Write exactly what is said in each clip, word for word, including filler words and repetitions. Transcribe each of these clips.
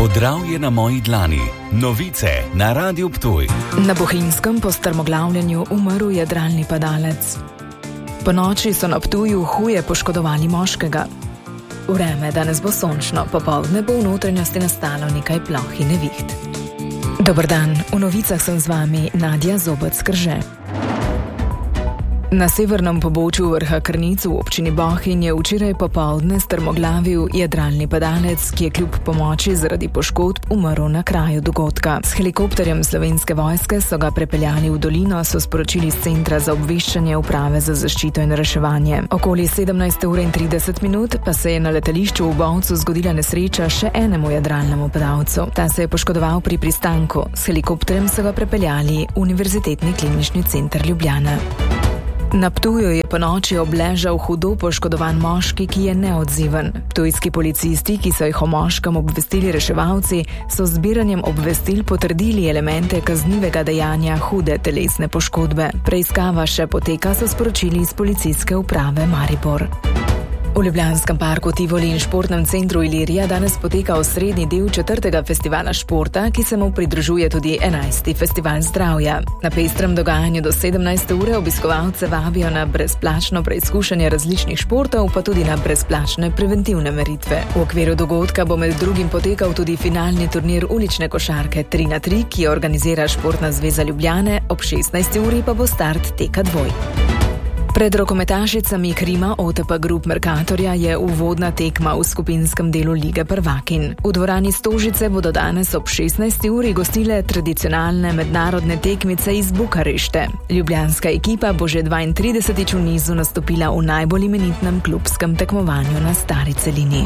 Podravje na moji dlani. Novice na Radiu Ptuj. Na Bohinjskem po strmoglavljenju umrl jadralni padalec. Po noči so na Ptuju huje poškodovali moškega. Vreme danes bo sončno, popoldne bo v notranjosti nastalo nekaj ploh in neviht. Dober dan, v novicah sem z vami Nadja Zobec-Krže. Na severnem pobočju vrha Krnic v občini Bohinj je včeraj popoldne strmoglavil jadralni padalec, ki je kljub pomoči zaradi poškodb umrl na kraju dogodka. S helikopterjem Slovenske vojske so ga prepeljali v dolino, so sporočili z Centra za obveščanje Uprave za zaščito in reševanje. Okoli sedemnajste ure in trideset minut pa se je na letališču v Bovcu zgodila nesreča še enemu jadralnemu padalcu. Ta se je poškodoval pri pristanku. S helikopterjem so ga prepeljali v Univerzitetni klinični center Ljubljana. Na Ptuju je po noči obležal hudo poškodovan moški, ki je neodziven. Ptujski policisti, ki so jih o moškem obvestili reševalci, so z zbiranjem obvestil potrdili elemente kaznivega dejanja hude telesne poškodbe. Preiskava še poteka, so sporočili iz Policijske uprave Maribor. V Ljubljanskem parku Tivoli in športnem centru Ilirija danes poteka osrednji del četrtega festivala športa, ki se mu pridružuje tudi enajsti festival zdravja. Na pestrem dogajanju do sedemnajste ure obiskovalce vabijo na brezplačno preizkušanje različnih športov, pa tudi na brezplačne preventivne meritve. V okviru dogodka bo med drugim potekal tudi finalni turnir ulične košarke tri na tri, ki jo organizira Športna zveza Ljubljane, ob šestnajsti uri pa bo start teka dvoj. Pred rokometašicami Krima O T P Group Mercatorja je uvodna tekma v skupinskem delu Lige prvakinj. V dvorani Stožice bodo danes ob šestnajsti uri gostile tradicionalne mednarodne tekmice iz Bukarešte. Ljubljanska ekipa bo že dvaintridesetič v nizu nastopila v najbolj imenitnem klubskem tekmovanju na stari celini.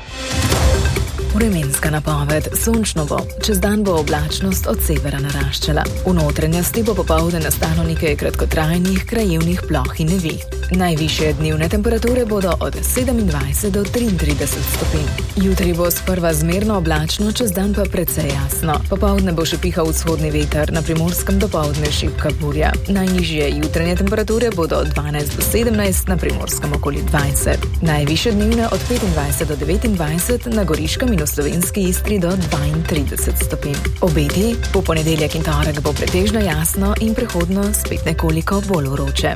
Vremenska napoved. Sončno bo. Čez dan bo oblačnost od severa naraščala. V notranjosti bo popoldne nastalo nekaj kratkotrajnih krajevnih ploh in neviht. Najvišje dnevne temperature bodo od sedemindvajset do triintrideset stopinj. Jutri bo sprva zmerno oblačno, čez dan pa precej jasno. Popoldne bo še pihal vzhodni veter, na Primorskem dopoldne šibka burja. Najnižje jutranje temperature bodo od dvanajst do sedemnajst, na Primorskem okoli dvajset. Najvišje dnevne od petindvajset do devetindvajset, na Goriškem in v Slovenski Istri do dvaintrideset stopinj. Obeti, po ponedeljek in torek bo pretežno jasno in prehodno spet nekoliko bolj vroče.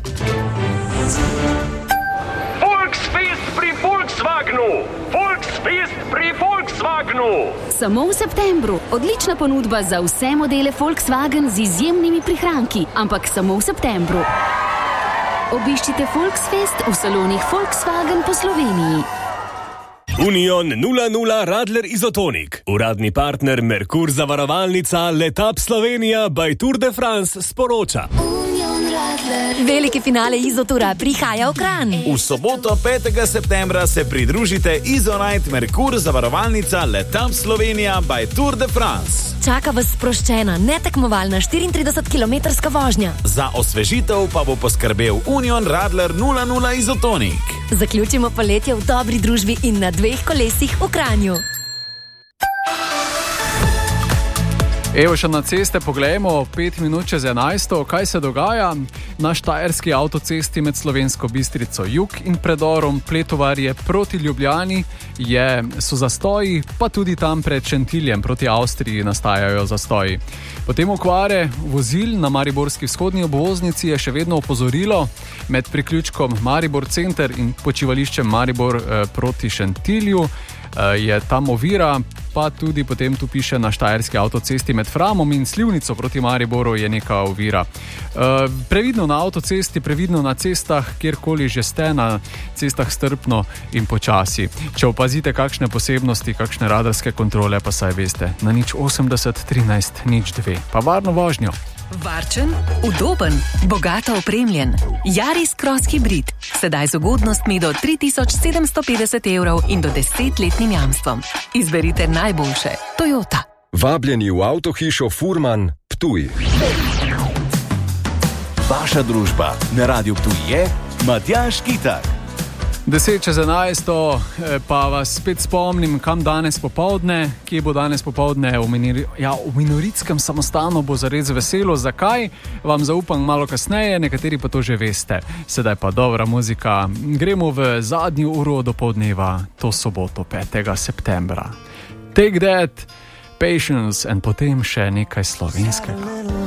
Volksfest pri Volkswagenu! Volksfest pri Volkswagenu! Samo v septembru. Odlična ponudba za vse modele Volkswagen z izjemnimi prihranki, ampak samo v septembru. Obiščite Volksfest v salonih Volkswagen po Sloveniji. Union nula nula Radler Izotonik. Uradni partner Merkur zavarovalnica Letap Slovenija by Tour de France sporoča. Veliki finale Izotura prihaja v Kranj. V soboto petega septembra se pridružite Izonite Merkur zavarovalnica Letap Slovenija by Tour de France. Čaka vas sproščena, netekmovalna štiriintridesetkilometrska vožnja. Za osvežitev pa bo poskrbel Union Radler nula nula Izotonik. Zaključimo poletje v dobri družbi in na dveh kolesih v Kranju. Evo še na ceste, poglejmo, pet minut čez enajsto, kaj se dogaja. Na štajerski avtocesti med Slovensko Bistrico jug in predorom Pletovarje proti Ljubljani je, so zastoji, pa tudi tam pred Šentiljem proti Avstriji nastajajo zastoji. Potem okvare vozil na mariborski vzhodni obvoznici je še vedno opozorilo. Med priključkom Maribor center in počivališčem Maribor eh, proti Šentilju eh, je tam ovira, pa tudi potem tu piše na štajerski avtocesti med Framom in Slivnico proti Mariboru je neka ovira. E, previdno na avtocesti, previdno na cestah, kjerkoli že ste, na cestah strpno in počasi. Če opazite kakšne posebnosti, kakšne radarske kontrole, pa saj veste, na nič osemdeset trinajst nič dve. Pa varno vožnjo. Varčen, udoben, bogato opremljen. Yaris Cross Hybrid. Sedaj z ugodnostmi do tri tisoč sedemsto petdeset evrov in do desetletnim jamstvom. Izberite najboljše. Toyota. Vabljeni v avtohišo Furman Ptuj. Vaša družba na Radiu Ptuj je Matjaž Kitar. Deset čez enajsto, pa vas spet spomnim, kam danes popoldne, kje bo danes popoldne, v, minir, ja, v Minoritskem samostanu bo zares veselo. Zakaj? Vam zaupam malo kasneje, nekateri pa to že veste. Sedaj pa dobra muzika. Gremo v zadnjo uro dopoldneva, to soboto, petega septembra. Take That, Patience in potem še nekaj slovenskega.